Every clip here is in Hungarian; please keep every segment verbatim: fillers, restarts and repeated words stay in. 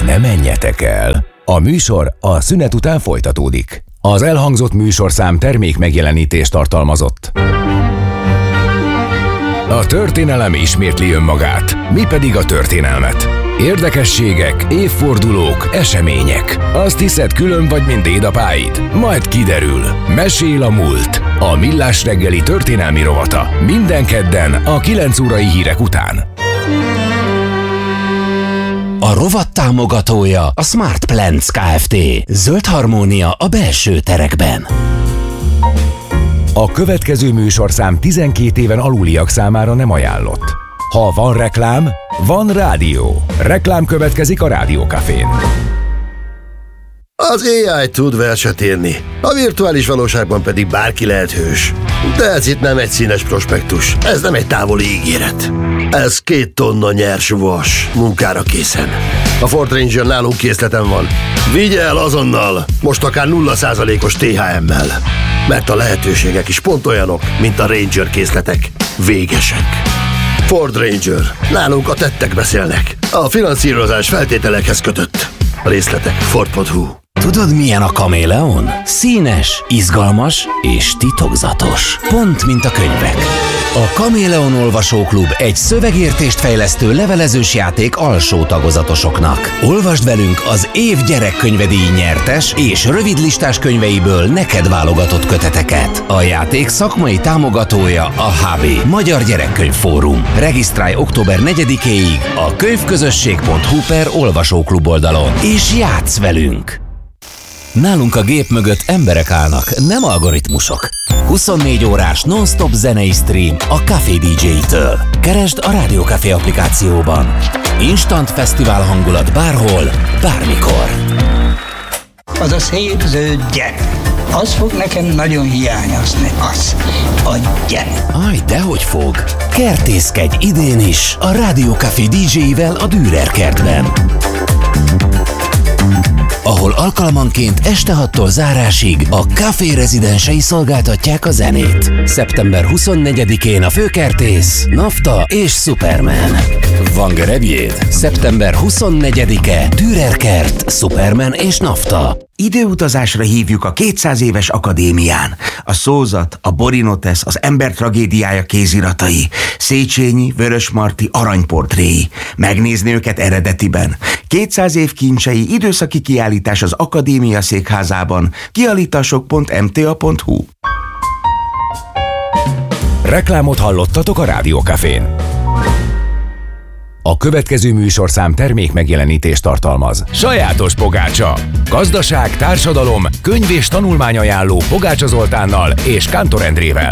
Ne menjetek el! A műsor a szünet után folytatódik. Az elhangzott műsorszám termék megjelenítést tartalmazott. A történelem ismétli önmagát, mi pedig a történelmet. Érdekességek, évfordulók, események. Azt hiszed, külön vagy, mint dédapáid? Majd kiderül. Mesél a múlt. A Millás reggeli történelmi rovata. Minden kedden a kilenc órai hírek után. A rovat támogatója a Smart Plants Kft. Zöld harmónia a belső terekben. A következő műsorszám tizenkét éven aluliak számára nem ajánlott. Ha van reklám, van rádió. Reklám következik a Rádiókafén. Az á i tud verset írni, a virtuális valóságban pedig bárki lehet hős. De ez itt nem egy színes prospektus, ez nem egy távoli ígéret. Ez két tonna nyers vas, munkára készen. A Ford Ranger nálunk készleten van. Vigye el azonnal, most akár nulla százalékos té há emmel. Mert a lehetőségek is pont olyanok, mint a Ranger készletek. Végesek. Ford Ranger. Nálunk a tettek beszélnek. A finanszírozás feltételekhez kötött. A részletek ford pont hu. Tudod, milyen a kaméleon? Színes, izgalmas és titokzatos. Pont, mint a könyvek. A Kaméleon Olvasóklub egy szövegértést fejlesztő levelezős játék alsó tagozatosoknak. Olvasd velünk az év gyerekkönyvedíj nyertes és rövidlistás könyveiből neked válogatott köteteket. A játék szakmai támogatója a há bé, Magyar Gyerekkönyvfórum. Regisztrálj október negyedikéig a könyvközösség pont hu per olvasóklub oldalon, és játsz velünk! Nálunk a gép mögött emberek állnak, nem algoritmusok. huszonnégy órás non-stop zenei stream a Café dé dzsé-től. Keresd a Rádiókafé applikációban. Instant fesztivál hangulat bárhol, bármikor. Az a szép zöld gyerek, az fog nekem nagyon hiányozni, az a gyerek. Aj, dehogy fog. Kertészkedj idén is a Rádiókafé dé dzsé-vel a Dürer kertben, ahol alkalmanként este hattól zárásig a Café rezidensei szolgáltatják a zenét. szeptember huszonnegyedikén a Főkertész, Nafta és Superman. Van gerebjéd? szeptember huszonnegyedike, Dürer kert, Superman és Nafta. Időutazásra hívjuk a kétszáz éves akadémián. A Szózat, a Borinotesz, az ember tragédiája kéziratai, Széchenyi, Vörösmarty aranyportréi. Megnézni őket eredetiben. kétszáz év kincsei időszaki kiállítás az Akadémia székházában. kiállítások pont em té á pont hu. Reklámot hallottatok a Rádiókafén. A következő műsorszám termék megjelenítést tartalmaz. Sajátos pogácsa. Gazdaság, társadalom, könyv és tanulmányajánló Pogácsa Zoltánnal és Kántor Endrével.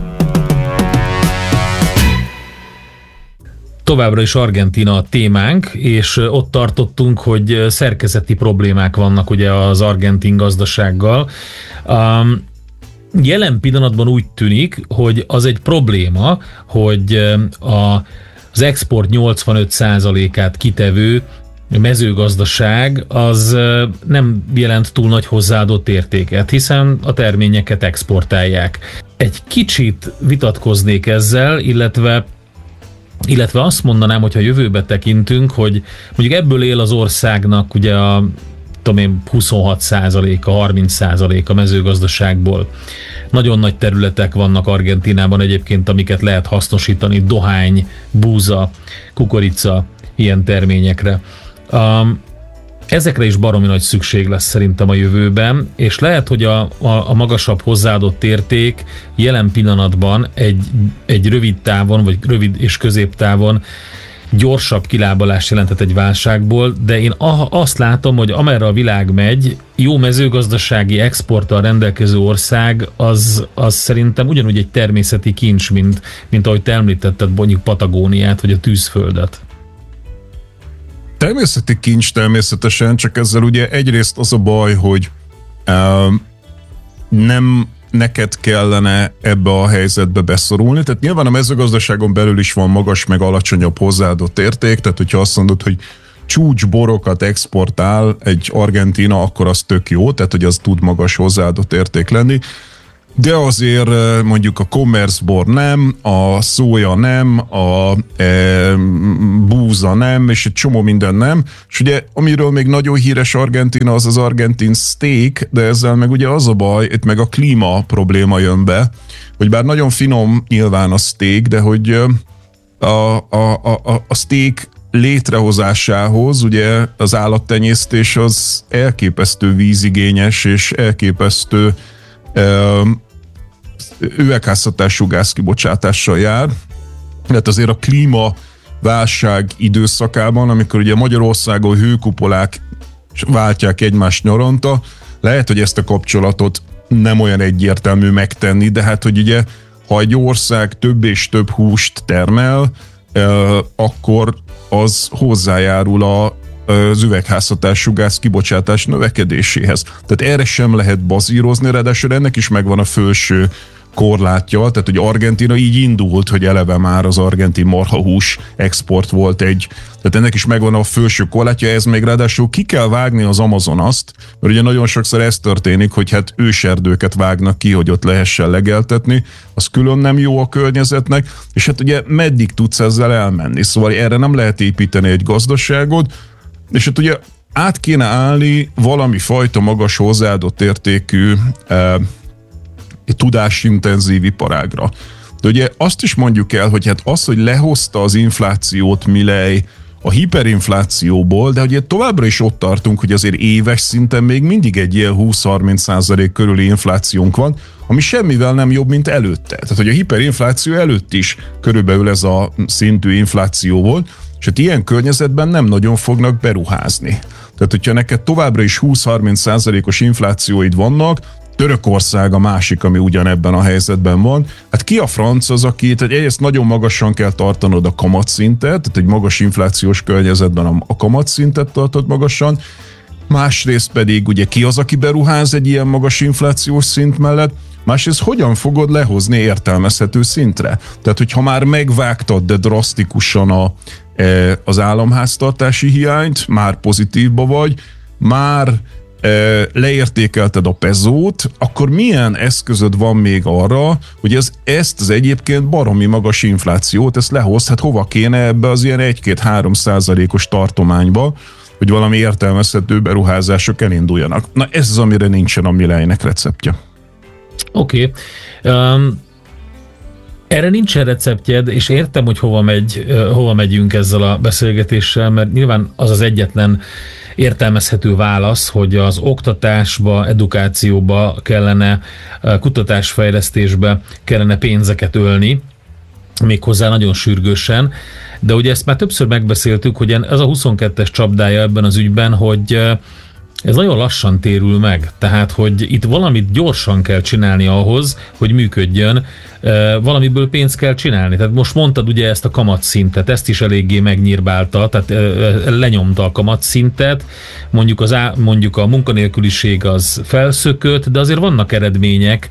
Továbbra is Argentína a témánk, és ott tartottunk, hogy szerkezeti problémák vannak ugye az argentin gazdasággal. Um, jelen pillanatban úgy tűnik, hogy az egy probléma, hogy a az export nyolcvanöt százalékát kitevő mezőgazdaság az nem jelent túl nagy hozzáadott értéket, hiszen a terményeket exportálják. Egy kicsit vitatkoznék ezzel, illetve illetve azt mondanám, hogyha jövőbe tekintünk, hogy mondjuk ebből él az országnak ugye a tudom én, huszonhat százaléka, harminc százaléka mezőgazdaságból. Nagyon nagy területek vannak Argentínában egyébként, amiket lehet hasznosítani, dohány, búza, kukorica, ilyen terményekre. Um, ezekre is baromi nagy szükség lesz szerintem a jövőben, és lehet, hogy a, a, a magasabb hozzáadott érték jelen pillanatban egy, egy rövid távon, vagy rövid és középtávon gyorsabb kilábalás jelentett egy válságból, de én azt látom, hogy amerre a világ megy, jó mezőgazdasági exporttal rendelkező ország, az, az szerintem ugyanúgy egy természeti kincs, mint, mint ahogy te említetted, mondjuk Patagóniát, vagy a tűzföldet. Természeti kincs természetesen, csak ezzel ugye egyrészt az a baj, hogy uh, nem neked kellene ebbe a helyzetbe beszorulni. Tehát nyilván a mezőgazdaságon belül is van magas meg alacsonyabb hozzáadott érték, tehát hogyha azt mondod, hogy csúcsborokat exportál egy Argentína, akkor az tök jó, tehát hogy az tud magas hozzáadott érték lenni. de azért mondjuk a commerce-bor nem, a szója nem, a e, búza nem, és egy csomó minden nem. És ugye, amiről még nagyon híres Argentína, az az argentin steak, de ezzel meg ugye az a baj, itt meg a klíma probléma jön be, hogy bár nagyon finom nyilván a steak, de hogy a, a, a, a steak létrehozásához ugye az állattenyésztés az elképesztő vízigényes és elképesztő üvegházhatású gázkibocsátással jár. Tehát azért a klímaválság időszakában, amikor ugye Magyarországon hőkupolák váltják egymást nyaranta, lehet, hogy ezt a kapcsolatot nem olyan egyértelmű megtenni, de hát, hogy ugye, ha egy ország több és több húst termel, akkor az hozzájárul a az üvegházhatású gáz kibocsátás növekedéséhez. Tehát erre sem lehet bazírozni, ráadásul ennek is megvan a felső korlátja, tehát hogy Argentína így indult, hogy eleve már az argentin marhahús export volt egy, tehát ennek is megvan a felső korlátja, ez még ráadásul ki kell vágni az Amazonast, mert ugye nagyon sokszor ez történik, hogy hát őserdőket vágnak ki, hogy ott lehessen legeltetni, az külön nem jó a környezetnek, és hát ugye meddig tudsz ezzel elmenni, szóval erre nem lehet építeni egy gazdaságot, és hát ugye át kéne állni valami fajta magas hozzáadott értékű eh, tudásintenzív iparágra. De ugye azt is mondjuk el, hogy hát az, hogy lehozta az inflációt Milei a hiperinflációból, de ugye továbbra is ott tartunk, hogy azért éves szinten még mindig egy ilyen húsz-harminc százalék körüli inflációnk van, ami semmivel nem jobb, mint előtte. Tehát, hogy a hiperinfláció előtt is körülbelül ez a szintű infláció volt, és hát ilyen környezetben nem nagyon fognak beruházni. Tehát, hogyha neked továbbra is húsz-harminc százalékos inflációid vannak, Törökország a másik, ami ugyanebben a helyzetben van. Hát ki a franc az, aki, tehát egyrészt nagyon magasan kell tartanod a kamatszintet, tehát egy magas inflációs környezetben a kamatszintet tartod magasan, másrészt pedig ugye ki az, aki beruház egy ilyen magas inflációs szint mellett, másrészt hogyan fogod lehozni értelmezhető szintre? Tehát, hogyha már megvágtad, de drasztikusan a, az államháztartási hiányt, már pozitívba vagy, már leértékelted a pezót, akkor milyen eszközöd van még arra, hogy ez, ezt az egyébként baromi magas inflációt, ezt lehoz, hát hova kéne ebbe az ilyen egy-két-három százalékos tartományba, hogy valami értelmezhető beruházások elinduljanak. Na ez az, amire nincsen a Mileinek receptje. Oké. Okay. Um, erre nincsen receptjed, és értem, hogy hova, megy, uh, hova megyünk ezzel a beszélgetéssel, mert nyilván az az egyetlen értelmezhető válasz, hogy az oktatásba, edukációba kellene, kutatásfejlesztésbe kellene pénzeket ölni, méghozzá nagyon sürgősen, de ugye ezt már többször megbeszéltük, hogy ez a huszonkettes csapdája ebben az ügyben, hogy ez nagyon lassan térül meg, tehát, hogy itt valamit gyorsan kell csinálni ahhoz, hogy működjön, valamiből pénzt kell csinálni. Tehát most mondtad ugye ezt a kamatszintet, ezt is eléggé megnyírbálta, tehát lenyomta a kamatszintet, mondjuk, az á, mondjuk a munkanélküliség az felszökött, de azért vannak eredmények,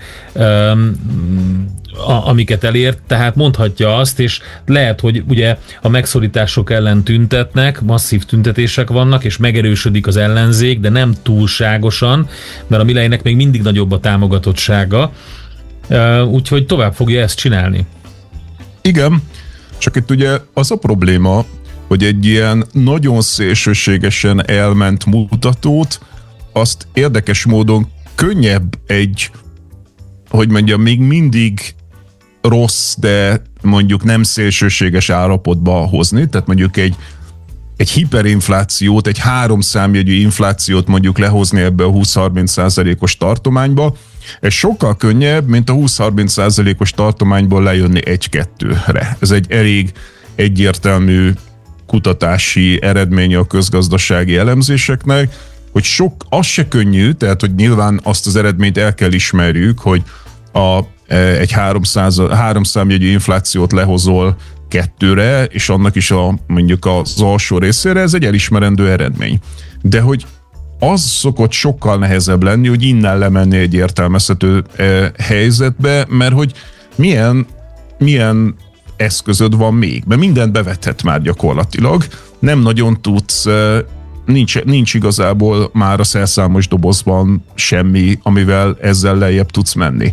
amiket elért, tehát mondhatja azt, és lehet, hogy ugye a megszorítások ellen tüntetnek, masszív tüntetések vannak, és megerősödik az ellenzék, de nem túlságosan, mert a Mileinek még mindig nagyobb a támogatottsága, úgyhogy tovább fogja ezt csinálni. Igen, csak itt ugye az a probléma, hogy egy ilyen nagyon szélsőségesen elment mutatót, azt érdekes módon könnyebb egy, hogy mondjam, még mindig rossz, de mondjuk nem szélsőséges állapotba hozni, tehát mondjuk egy, egy hiperinflációt, egy háromszámjegyű inflációt mondjuk lehozni ebbe a húsz-harminc százalékos tartományba, ez sokkal könnyebb, mint a húsz-harminc százalékos tartományból lejönni egy-kettőre. Ez egy elég egyértelmű kutatási eredménye a közgazdasági elemzéseknek, hogy sok, az se könnyű, tehát hogy nyilván azt az eredményt el kell ismerjük, hogy a, egy háromszámjegyű inflációt lehozol kettőre, és annak is a, mondjuk az alsó részére, ez egy elismerendő eredmény. De hogy az szokott sokkal nehezebb lenni, hogy innen lemenni egy értelmezhető eh, helyzetbe, mert hogy milyen, milyen eszközöd van még, mert mindent bevethet már gyakorlatilag, nem nagyon tudsz, eh, nincs, nincs igazából már a szerszámos dobozban semmi, amivel ezzel lejjebb tudsz menni.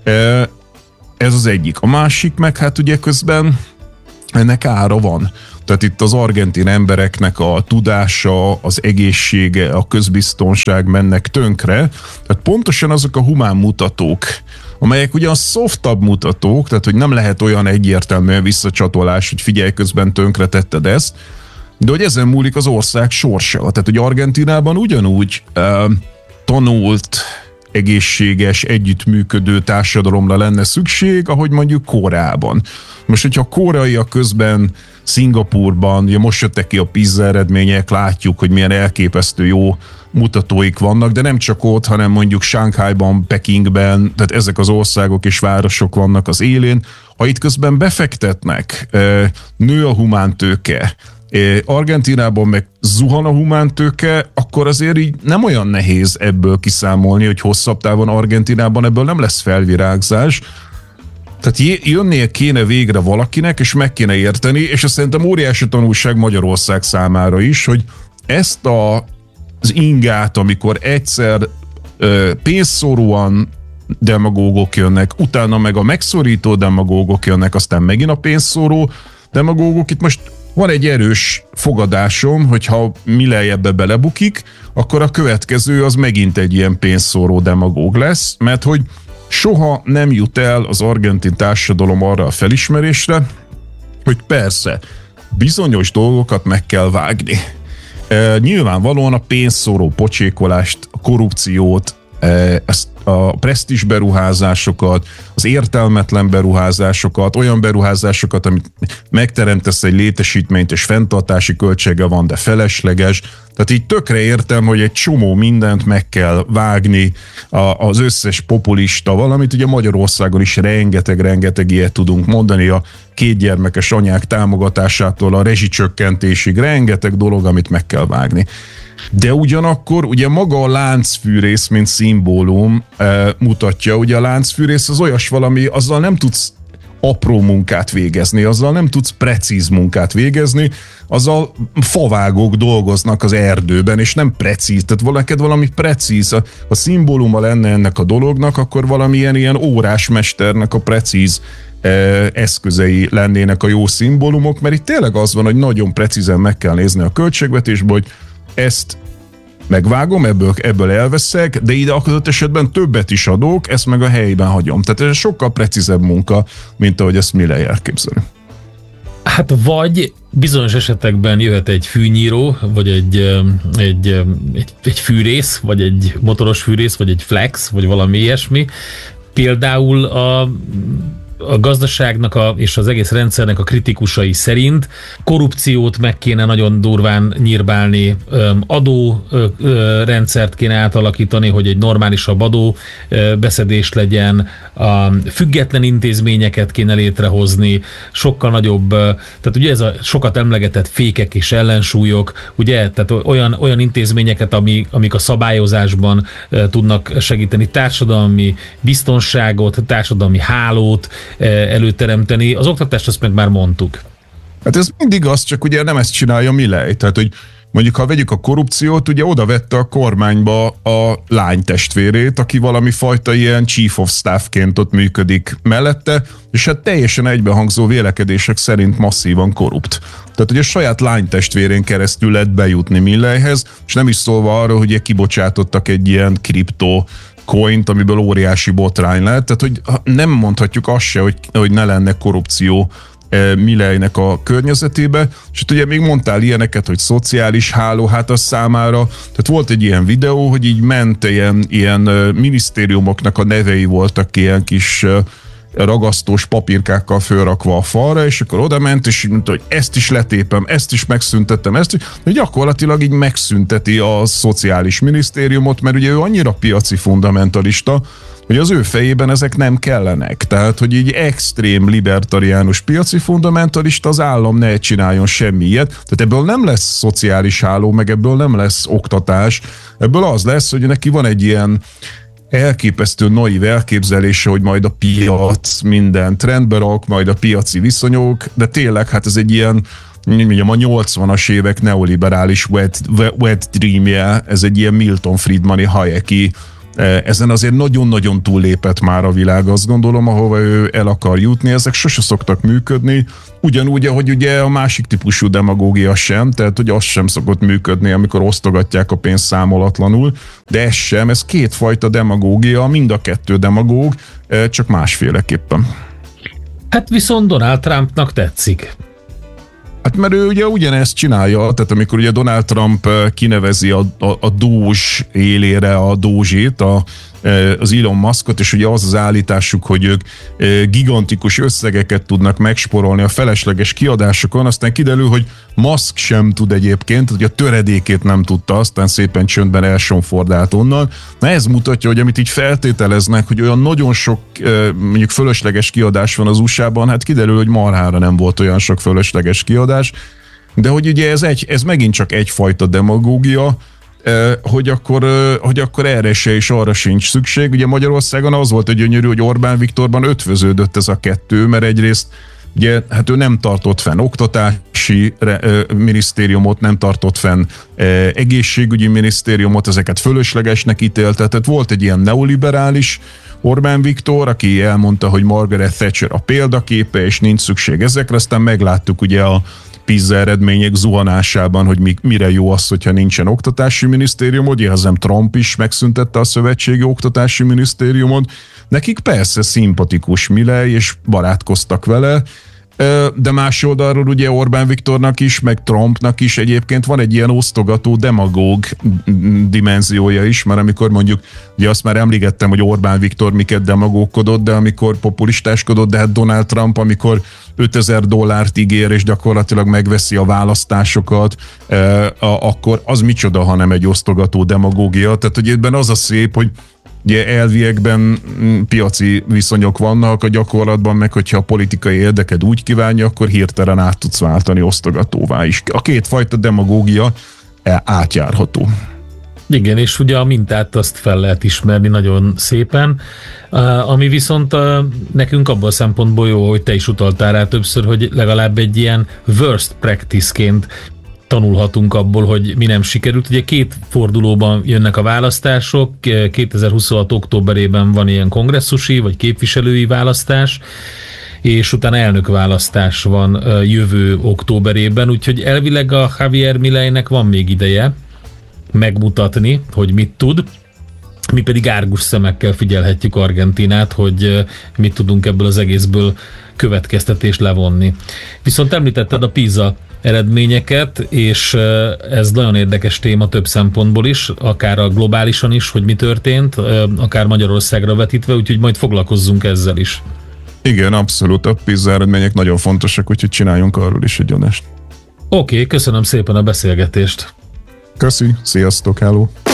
Ez az egyik. A másik meg hát ugye közben ennek ára van. Tehát itt az argentin embereknek a tudása, az egészsége, a közbiztonság mennek tönkre. Tehát pontosan azok a humán mutatók, amelyek ugyan szoftabb mutatók, tehát hogy nem lehet olyan egyértelműen visszacsatolás, hogy figyelj, közben tönkretetted ezt, de hogy ezen múlik az ország sorsa. Tehát, hogy Argentinában ugyanúgy uh, tanult, egészséges, együttműködő társadalomra lenne szükség, ahogy mondjuk Koreában. Most, hogyha a koreaiak közben Szingapúrban, ja most jöttek ki a PISA eredmények, látjuk, hogy milyen elképesztő jó mutatóik vannak, de nem csak ott, hanem mondjuk Shanghaiban, Pekingben, tehát ezek az országok és városok vannak az élén. Ha itt közben befektetnek, nő a humántőke, Argentinában meg zuhan a humántőke, akkor azért így nem olyan nehéz ebből kiszámolni, hogy hosszabb távon Argentinában ebből nem lesz felvirágzás. Tehát jönnie kéne végre valakinek, és meg kéne érteni, és azt szerintem óriási tanulság Magyarország számára is, hogy ezt a, az ingát, amikor egyszer ö, pénzszóróan demagógok jönnek, utána meg a megszorító demagógok jönnek, aztán megint a pénzszóró demagógok, itt most van egy erős fogadásom, hogyha Milei ebbe belebukik, akkor a következő az megint egy ilyen pénzszóró demagóg lesz, mert hogy soha nem jut el az argentin társadalom arra a felismerésre, hogy persze, bizonyos dolgokat meg kell vágni. E, nyilvánvalóan a pénzszóró pocsékolást, a korrupciót, e, ezt a presztízs beruházásokat, az értelmetlen beruházásokat, olyan beruházásokat, amit megteremtesz egy létesítményt, és fenntartási költsége van, de felesleges. Tehát így tökre értem, hogy egy csomó mindent meg kell vágni, az összes populista, valamit ugye Magyarországon is rengeteg-rengeteg ilyet tudunk mondani, a kétgyermekes anyák támogatásától a rezsicsökkentésig, rengeteg dolog, amit meg kell vágni. De ugyanakkor ugye maga a láncfűrész, mint szimbólum e, mutatja, ugye a láncfűrész az olyas valami, azzal nem tudsz apró munkát végezni, azzal nem tudsz precíz munkát végezni, azzal favágók dolgoznak az erdőben, és nem precíz, tehát valaked valami precíz, a, a szimbóluma lenne ennek a dolognak, akkor valamilyen ilyen órásmesternek a precíz e, eszközei lennének a jó szimbólumok, mert itt tényleg az van, hogy nagyon precízen meg kell nézni a költségvetésbe, hogy ezt megvágom, ebből, ebből elveszek, de ide akadott esetben többet is adok, ezt meg a helyben hagyom. Tehát ez sokkal precízebb munka, mint ahogy ezt Milei elképzeli. Hát vagy bizonyos esetekben jöhet egy fűnyíró, vagy egy, egy, egy, egy fűrész, vagy egy motoros fűrész, vagy egy flex, vagy valami ilyesmi. Például a a gazdaságnak a, és az egész rendszernek a kritikusai szerint korrupciót meg kéne nagyon durván nyírbálni, adórendszert kéne átalakítani, hogy egy normálisabb adóbeszedés legyen, a független intézményeket kéne létrehozni, sokkal nagyobb, tehát ugye ez a sokat emlegetett fékek és ellensúlyok, ugye, tehát olyan, olyan intézményeket, ami, amik a szabályozásban tudnak segíteni, társadalmi biztonságot, társadalmi hálót előteremteni. Az oktatást azt meg már mondtuk. Hát ez mindig az, csak ugye nem ezt csinálja Milei. Tehát, hogy mondjuk, ha vegyük a korrupciót, ugye oda vette a kormányba a lány testvérét, aki valami fajta ilyen chief of staffként ott működik mellette, és hát teljesen egybehangzó vélekedések szerint masszívan korrupt. Tehát, hogy a saját lány testvérén keresztül lehet bejutni Mileihez, és nem is szólva arról, hogy kibocsátottak egy ilyen kriptó coint, amiből óriási botrány lett, tehát hogy nem mondhatjuk azt se, hogy, hogy ne lenne korrupció Mileinek a környezetébe, és ugye még mondtál ilyeneket, hogy szociális háló, hát az számára, tehát volt egy ilyen videó, hogy így ment ilyen, ilyen minisztériumoknak a nevei voltak ilyen kis ragasztós papírkákkal fölrakva a falra, és akkor oda ment, és mondta, hogy ezt is letépem, ezt is megszüntettem, ezt is, hogy gyakorlatilag így megszünteti a szociális minisztériumot, mert ugye ő annyira piaci fundamentalista, hogy az ő fejében ezek nem kellenek. Tehát, hogy így extrém libertariánus piaci fundamentalista, az állam ne csináljon semmi ilyet. Tehát ebből nem lesz szociális háló, meg ebből nem lesz oktatás. Ebből az lesz, hogy neki van egy ilyen elképesztő naív elképzelése, hogy majd a piac minden trendbe rak, majd a piaci viszonyok, de tényleg hát ez egy ilyen, mondjam, a nyolcvanas évek neoliberális wet, wet dreamje, ez egy ilyen Milton Friedmani Hayeki Ezen azért nagyon-nagyon túllépett már a világ, azt gondolom, ahova ő el akar jutni. Ezek sose szoktak működni, ugyanúgy, ahogy ugye a másik típusú demagógia sem, tehát hogy az sem szokott működni, amikor osztogatják a pénzt számolatlanul, de ez sem, ez kétfajta demagógia, mind a kettő demagóg, csak másféleképpen. Hát viszont Donald Trumpnak tetszik. Hát mert ő ugye ugyanezt csinálja, tehát amikor ugye Donald Trump kinevezi a, a, a Doge élére a Doge-ét, a, az Elon Muskot, és ugye az az állításuk, hogy ők gigantikus összegeket tudnak megsporolni a felesleges kiadásokon, aztán kiderül, hogy Musk sem tud egyébként, hogy a töredékét nem tudta, aztán szépen csöndben elsonfordált onnan. Na ez mutatja, hogy amit így feltételeznek, hogy olyan nagyon sok mondjuk fölösleges kiadás van az u es á-ban, hát kiderül, hogy marhára nem volt olyan sok fölösleges kiadás, de hogy ugye ez, egy, ez megint csak egyfajta demagógia, hogy akkor, hogy akkor erre se és arra sincs szükség. Ugye Magyarországon az volt a gyönyörű, hogy Orbán Viktorban ötvöződött ez a kettő, mert egyrészt ugye, hát ő nem tartott fenn oktatási minisztériumot, nem tartott fenn egészségügyi minisztériumot, ezeket fölöslegesnek ítélte, tehát volt egy ilyen neoliberális Orbán Viktor, aki elmondta, hogy Margaret Thatcher a példaképe, és nincs szükség ezekre, aztán megláttuk ugye a PISA eredmények zuhanásában, hogy mi, mire jó az, hogyha nincsen oktatási minisztériumod, jelzem Trump is megszüntette a szövetségi oktatási minisztériumot. Nekik persze szimpatikus Milei, és barátkoztak vele, de más oldalról ugye Orbán Viktornak is, meg Trumpnak is egyébként van egy ilyen osztogató demagóg dimenziója is, mert amikor mondjuk, ugye azt már emlékeztem, hogy Orbán Viktor miket demagógkodott, de amikor populistáskodott, de hát Donald Trump, amikor ötezer dollárt ígér, és gyakorlatilag megveszi a választásokat, akkor az micsoda, hanem egy osztogató demagógia. Tehát, hogy ebben az a szép, hogy ugye elviekben piaci viszonyok vannak, a gyakorlatban meg, hogyha a politikai érdeked úgy kívánja, akkor hirtelen át tudsz váltani osztogatóvá is. A kétfajta demagógia átjárható. Igen, és ugye a mintát azt fel lehet ismerni nagyon szépen, ami viszont nekünk abban a szempontból jó, hogy te is utaltál rá többször, hogy legalább egy ilyen worst practice-ként tanulhatunk abból, hogy mi nem sikerült. Ugye két fordulóban jönnek a választások, kétezer-huszonhat októberében van ilyen kongresszusi vagy képviselői választás, és utána elnökválasztás van jövő októberében, úgyhogy elvileg a Javier Mileinek van még ideje megmutatni, hogy mit tud. Mi pedig árgus szemekkel figyelhetjük Argentínát, hogy mit tudunk ebből az egészből következtetést levonni. Viszont említetted a PISA eredményeket, és ez nagyon érdekes téma több szempontból is, akár a globálisan is, hogy mi történt, akár Magyarországra vetítve, úgyhogy majd foglalkozzunk ezzel is. Igen, abszolút, a PISA eredmények nagyon fontosak, úgyhogy csináljunk arról is egy adást. Oké, okay, köszönöm szépen a beszélgetést. Köszi, sziasztok, hello!